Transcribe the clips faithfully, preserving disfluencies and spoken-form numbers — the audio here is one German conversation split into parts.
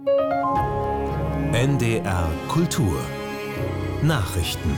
N D R Kultur Nachrichten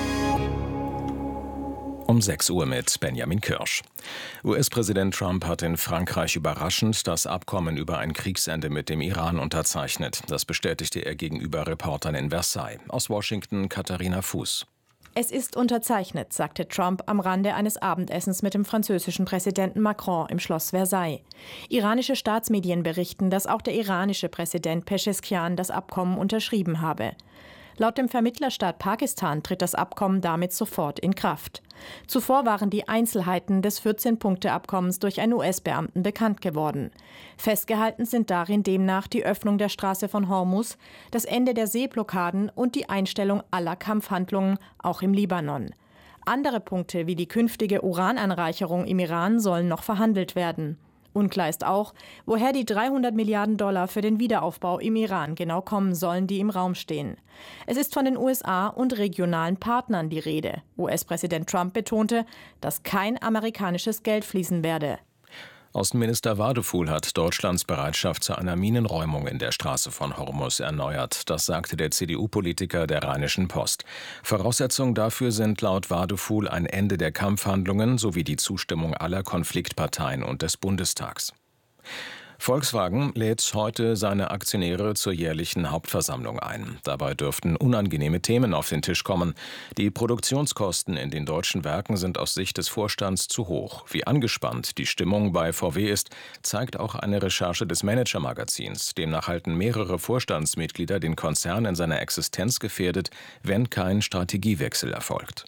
Um sechs Uhr mit Benjamin Kirsch. U S-Präsident Trump hat in Frankreich überraschend das Abkommen über ein Kriegsende mit dem Iran unterzeichnet. Das bestätigte er gegenüber Reportern in Versailles. Aus Washington Katharina Fuß. Es ist unterzeichnet, sagte Trump am Rande eines Abendessens mit dem französischen Präsidenten Macron im Schloss Versailles. Iranische Staatsmedien berichten, dass auch der iranische Präsident Pescheskian das Abkommen unterschrieben habe. Laut dem Vermittlerstaat Pakistan tritt das Abkommen damit sofort in Kraft. Zuvor waren die Einzelheiten des vierzehn-Punkte-Abkommens durch einen U S-Beamten bekannt geworden. Festgehalten sind darin demnach die Öffnung der Straße von Hormuz, das Ende der Seeblockaden und die Einstellung aller Kampfhandlungen, auch im Libanon. Andere Punkte wie die künftige Urananreicherung im Iran sollen noch verhandelt werden. Unklar ist auch, woher die dreihundert Milliarden Dollar für den Wiederaufbau im Iran genau kommen sollen, die im Raum stehen. Es ist von den U S A und regionalen Partnern die Rede. U S-Präsident Trump betonte, dass kein amerikanisches Geld fließen werde. Außenminister Wadefuhl hat Deutschlands Bereitschaft zu einer Minenräumung in der Straße von Hormuz erneuert. Das sagte der C D U-Politiker der Rheinischen Post. Voraussetzung dafür sind laut Wadefuhl ein Ende der Kampfhandlungen sowie die Zustimmung aller Konfliktparteien und des Bundestags. Volkswagen lädt heute seine Aktionäre zur jährlichen Hauptversammlung ein. Dabei dürften unangenehme Themen auf den Tisch kommen. Die Produktionskosten in den deutschen Werken sind aus Sicht des Vorstands zu hoch. Wie angespannt die Stimmung bei V W ist, zeigt auch eine Recherche des Manager-Magazins. Demnach halten mehrere Vorstandsmitglieder den Konzern in seiner Existenz gefährdet, wenn kein Strategiewechsel erfolgt.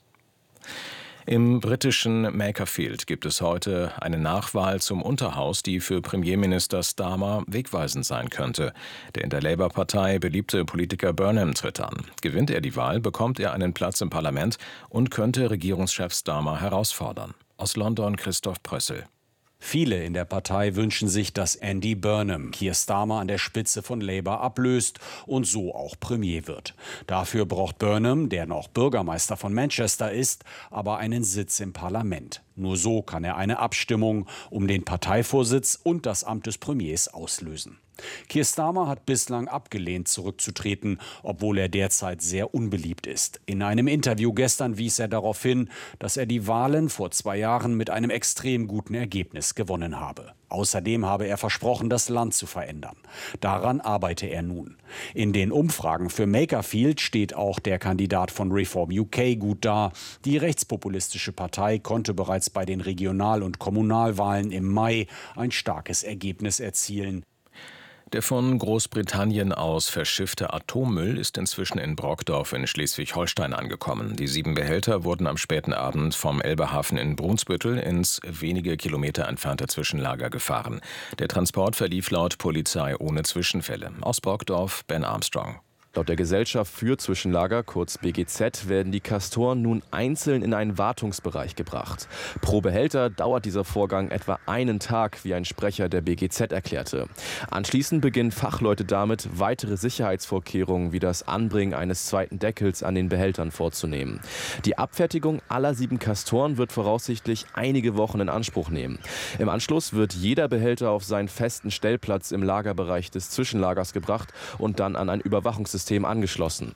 Im britischen Makerfield gibt es heute eine Nachwahl zum Unterhaus, die für Premierminister Starmer wegweisend sein könnte. Der in der Labour-Partei beliebte Politiker Burnham tritt an. Gewinnt er die Wahl, bekommt er einen Platz im Parlament und könnte Regierungschef Starmer herausfordern. Aus London Christoph Prössel. Viele in der Partei wünschen sich, dass Andy Burnham Keir Starmer an der Spitze von Labour ablöst und so auch Premier wird. Dafür braucht Burnham, der noch Bürgermeister von Manchester ist, aber einen Sitz im Parlament. Nur so kann er eine Abstimmung um den Parteivorsitz und das Amt des Premiers auslösen. Keir Starmer hat bislang abgelehnt, zurückzutreten, obwohl er derzeit sehr unbeliebt ist. In einem Interview gestern wies er darauf hin, dass er die Wahlen vor zwei Jahren mit einem extrem guten Ergebnis gewonnen habe. Außerdem habe er versprochen, das Land zu verändern. Daran arbeite er nun. In den Umfragen für Makerfield steht auch der Kandidat von Reform U K gut da. Die rechtspopulistische Partei konnte bereits bei den Regional- und Kommunalwahlen im Mai ein starkes Ergebnis erzielen. Der von Großbritannien aus verschiffte Atommüll ist inzwischen in Brockdorf in Schleswig-Holstein angekommen. Die sieben Behälter wurden am späten Abend vom Elbehafen in Brunsbüttel ins wenige Kilometer entfernte Zwischenlager gefahren. Der Transport verlief laut Polizei ohne Zwischenfälle. Aus Brockdorf Ben Armstrong. Laut der Gesellschaft für Zwischenlager, kurz B G Z, werden die Castoren nun einzeln in einen Wartungsbereich gebracht. Pro Behälter dauert dieser Vorgang etwa einen Tag, wie ein Sprecher der B G Z erklärte. Anschließend beginnen Fachleute damit, weitere Sicherheitsvorkehrungen wie das Anbringen eines zweiten Deckels an den Behältern vorzunehmen. Die Abfertigung aller sieben Castoren wird voraussichtlich einige Wochen in Anspruch nehmen. Im Anschluss wird jeder Behälter auf seinen festen Stellplatz im Lagerbereich des Zwischenlagers gebracht und dann an ein Überwachungssystem angeschlossen.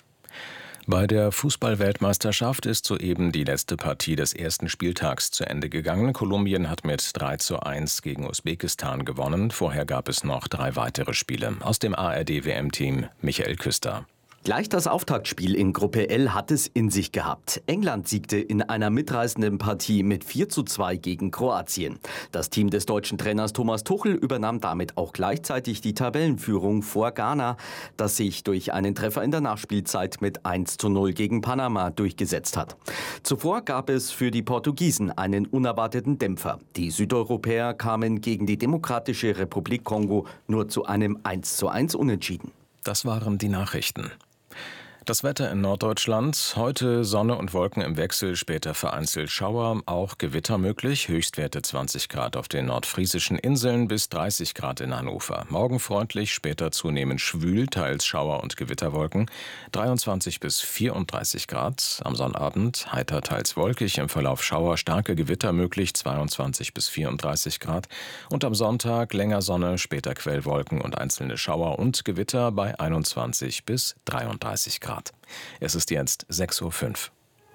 Bei der Fußball-Weltmeisterschaft ist soeben die letzte Partie des ersten Spieltags zu Ende gegangen. Kolumbien hat mit drei zu eins gegen Usbekistan gewonnen. Vorher gab es noch drei weitere Spiele. Aus dem A R D-W M-Team Michael Küster. Gleich das Auftaktspiel in Gruppe L hat es in sich gehabt. England siegte in einer mitreißenden Partie mit vier zu zwei gegen Kroatien. Das Team des deutschen Trainers Thomas Tuchel übernahm damit auch gleichzeitig die Tabellenführung vor Ghana, das sich durch einen Treffer in der Nachspielzeit mit eins zu null gegen Panama durchgesetzt hat. Zuvor gab es für die Portugiesen einen unerwarteten Dämpfer. Die Südeuropäer kamen gegen die Demokratische Republik Kongo nur zu einem eins zu eins Unentschieden. Das waren die Nachrichten. Das Wetter in Norddeutschland. Heute Sonne und Wolken im Wechsel, später vereinzelt Schauer, auch Gewitter möglich. Höchstwerte zwanzig Grad auf den nordfriesischen Inseln bis dreißig Grad in Hannover. Morgen freundlich, später zunehmend schwül, teils Schauer und Gewitterwolken. dreiundzwanzig bis vierunddreißig Grad. Am Sonnabend heiter, teils wolkig, im Verlauf Schauer, starke Gewitter möglich, zweiundzwanzig bis vierunddreißig Grad. Und am Sonntag länger Sonne, später Quellwolken und einzelne Schauer und Gewitter bei einundzwanzig bis dreiunddreißig Grad. Es ist jetzt sechs Uhr fünf.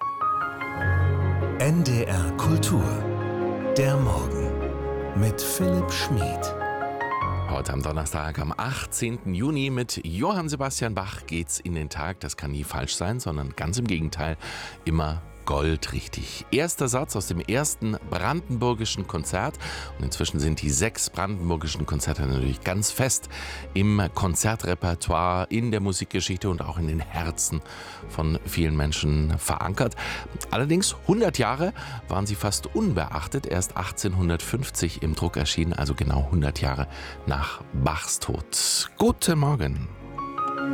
N D R Kultur. Der Morgen mit Philipp Schmid. Heute am Donnerstag, am achtzehnten Juni mit Johann Sebastian Bach geht's in den Tag. Das kann nie falsch sein, sondern ganz im Gegenteil, immer goldrichtig. Erster Satz aus dem ersten brandenburgischen Konzert. Und inzwischen sind die sechs brandenburgischen Konzerte natürlich ganz fest im Konzertrepertoire, in der Musikgeschichte und auch in den Herzen von vielen Menschen verankert. Allerdings hundert Jahre waren sie fast unbeachtet. Erst achtzehnhundertfünfzig im Druck erschienen, also genau hundert Jahre nach Bachs Tod. Guten Morgen.